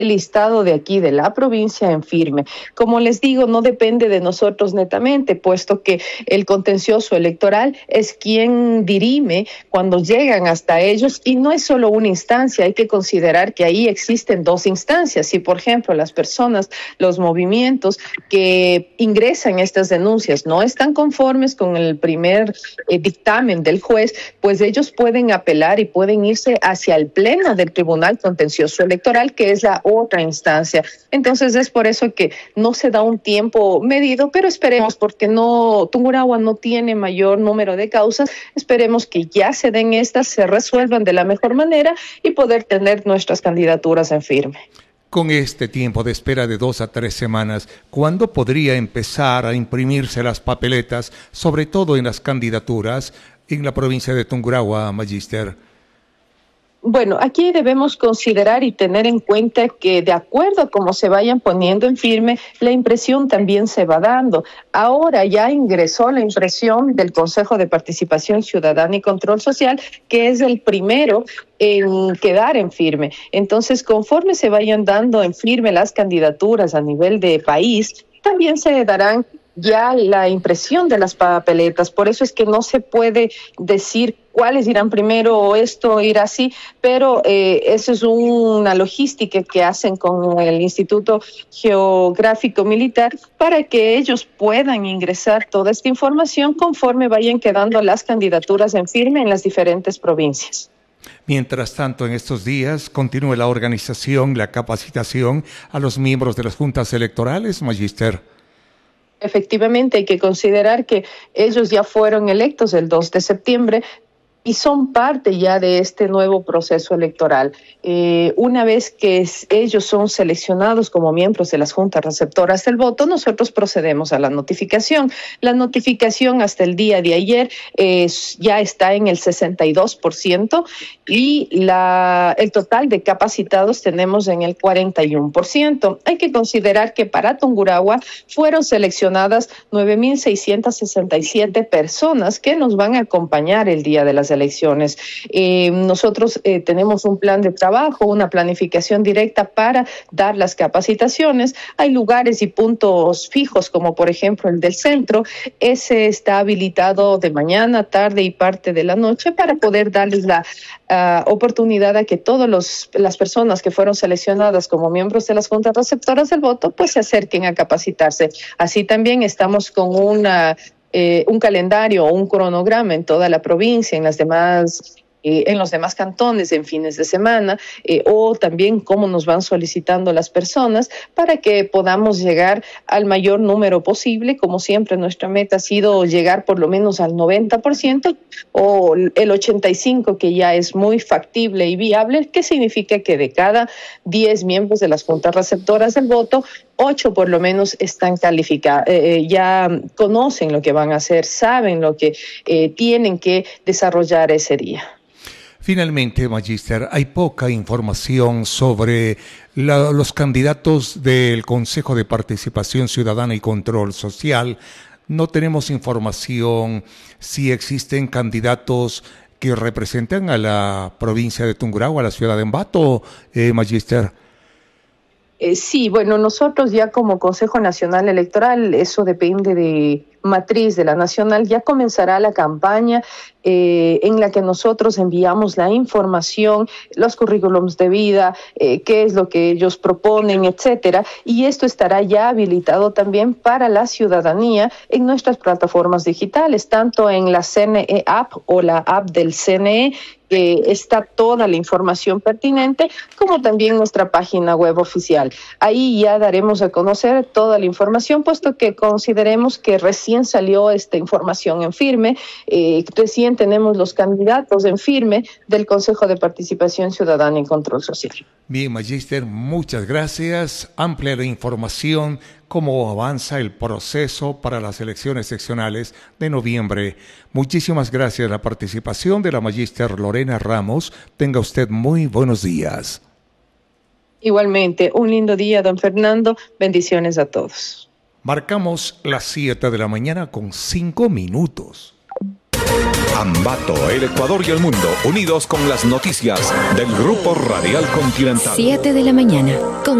listado de aquí de la provincia en firme. Como les digo, no depende de nosotros netamente, puesto que el contencioso electoral es quien dirime cuando llegan hasta ellos, y no es solo una instancia, hay que considerar que ahí existen dos instancias. Si, por ejemplo, las personas, los movimientos que ingresan estas denuncias no están conformes con el primer dictamen del juez, pues ellos pueden apelar y pueden irse hacia el pleno del Tribunal Contencioso Electoral, que es la otra instancia. Entonces es por eso que no se da un tiempo medido, pero esperemos, porque Tungurahua no tiene mayor número de causas, esperemos que ya se den estas, se resuelvan de la mejor manera y poder tener nuestras candidaturas en firme. Con este tiempo de espera de 2 a 3 semanas, ¿cuándo podría empezar a imprimirse las papeletas, sobre todo en las candidaturas en la provincia de Tungurahua, Magíster? Bueno, aquí debemos considerar y tener en cuenta que de acuerdo a cómo se vayan poniendo en firme, la impresión también se va dando. Ahora ya ingresó la impresión del Consejo de Participación Ciudadana y Control Social, que es el primero en quedar en firme. Entonces, conforme se vayan dando en firme las candidaturas a nivel de país, también se darán ya la impresión de las papeletas. Por eso es que no se puede decir cuáles irán primero o esto irá así, pero eso es una logística que hacen con el Instituto Geográfico Militar para que ellos puedan ingresar toda esta información conforme vayan quedando las candidaturas en firme en las diferentes provincias. Mientras tanto, en estos días continúa la organización, la capacitación a los miembros de las juntas electorales, Magíster. Efectivamente, hay que considerar que ellos ya fueron electos el 2 de septiembre y son parte ya de este nuevo proceso electoral. Una vez que ellos son seleccionados como miembros de las juntas receptoras del voto, nosotros procedemos a la notificación. La notificación hasta el día de ayer ya está en el 62% y el total de capacitados tenemos en el 41%. Hay que considerar que para Tungurahua fueron seleccionadas 9.667 personas que nos van a acompañar el día de las elecciones. Nosotros tenemos un plan de trabajo, una planificación directa para dar las capacitaciones. Hay lugares y puntos fijos, como por ejemplo el del centro. Ese está habilitado de mañana, tarde y parte de la noche para poder darles la oportunidad a que todas las personas que fueron seleccionadas como miembros de las juntas receptoras del voto pues se acerquen a capacitarse. Así también estamos con un calendario o un cronograma en toda la provincia, en los demás cantones en fines de semana, o también cómo nos van solicitando las personas para que podamos llegar al mayor número posible. Como siempre, nuestra meta ha sido llegar por lo menos al 90% o el 85%, que ya es muy factible y viable, que significa que de cada 10 miembros de las juntas receptoras del voto, 8 por lo menos están calificados, ya conocen lo que van a hacer, saben lo que tienen que desarrollar ese día. Finalmente, Magíster, hay poca información sobre los candidatos del Consejo de Participación Ciudadana y Control Social. No tenemos información si existen candidatos que representan a la provincia de Tungurahua, a la ciudad de Ambato, Magíster. Sí, bueno, nosotros ya como Consejo Nacional Electoral, eso depende de matriz de la nacional, ya comenzará la campaña en la que nosotros enviamos la información, los currículums de vida, qué es lo que ellos proponen, etcétera, y esto estará ya habilitado también para la ciudadanía en nuestras plataformas digitales, tanto en la CNE App o la app del CNE, está toda la información pertinente, como también nuestra página web oficial. Ahí ya daremos a conocer toda la información, puesto que consideremos que recién salió esta información en firme, recién tenemos los candidatos en firme del Consejo de Participación Ciudadana y Control Social. Bien, Magíster, muchas gracias. Amplia la información, cómo avanza el proceso para las elecciones seccionales de noviembre. Muchísimas gracias a la participación de la Magíster Lorena Ramos. Tenga usted muy buenos días. Igualmente, un lindo día, don Fernando. Bendiciones a todos. Marcamos las 7 de la mañana con 5 minutos. Ambato, el Ecuador y el mundo, unidos con las noticias del Grupo Radial Continental. 7 de la mañana, con